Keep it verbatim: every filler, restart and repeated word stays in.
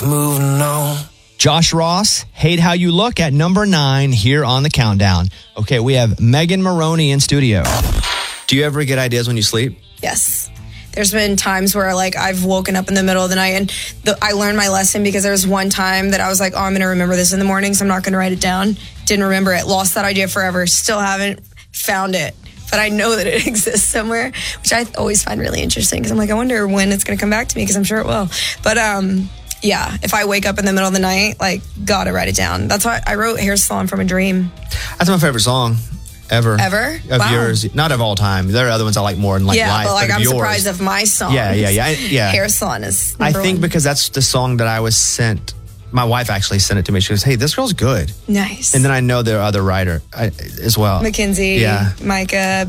moving on. Josh Ross, Hate How You Look at number nine here on the countdown. Okay, we have Megan Maroney in studio. Do you ever get ideas when you sleep? Yes. There's been times where like I've woken up in the middle of the night and the, I learned my lesson because there was one time that I was like, oh, I'm going to remember this in the morning, so I'm not going to write it down. Didn't remember it. Lost that idea forever. Still haven't found it. But I know that it exists somewhere, which I always find really interesting because I'm like, I wonder when it's going to come back to me because I'm sure it will. But um, yeah, if I wake up in the middle of the night, like, gotta write it down. That's why I wrote Hair Salon from a Dream. That's my favorite song. Ever. Ever? Of Wow. yours. Not of all time. There are other ones I like more in like yeah, life. but like but I'm yours. surprised of my song. Yeah, yeah, yeah. I, yeah. Hair Salon is I number think one. because that's the song that I was sent. My wife actually sent it to me. She goes, hey, this girl's good. Nice. And then I know there are other writer I, as well. Mackenzie, Yeah. Micah,